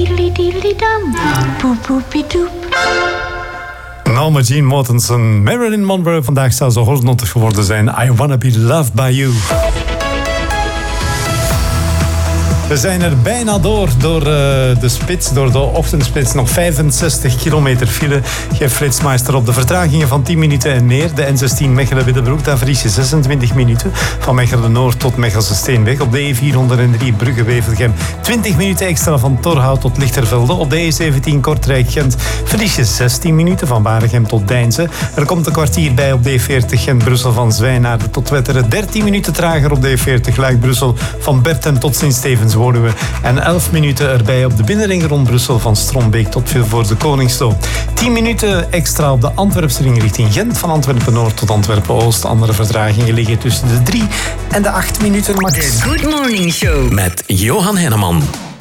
diddly-dam. Poep-poepie-doep. Norma Jean Mortensen, Marilyn Monroe. Vandaag zou ze 100 geworden zijn. I Wanna Be Loved By You. We zijn er bijna door de spits, door de ochtendspits. Nog 65 kilometer file. Geef Flitsmeister op de vertragingen van 10 minuten en meer. De N16 Mechelen-Widdenbroek, daar verlies je 26 minuten. Van Mechelen-Noord tot Mechelse Steenweg. Op de E403 Brugge-Wevelgem 20 minuten extra van Torhout tot Lichtervelde. Op de E17 Kortrijk-Gent verlies je 16 minuten van Waregem tot Deinze. Er komt een kwartier bij op de E40 Gent-Brussel van Zwijnaarden tot Wetteren. 13 minuten trager op de E40 Luik-Brussel van Bertem tot Sint-Stevens Woluwe. En 11 minuten erbij op de binnenring rond Brussel van Strombeek tot Vilvoorde Koningslo. 10 minuten extra op de Antwerpsring richting Gent van Antwerpen-Noord tot Antwerpen-Oost. Andere vertragingen liggen tussen de 3 en de 8 minuten max. The Good Morning Show met Johan Henneman.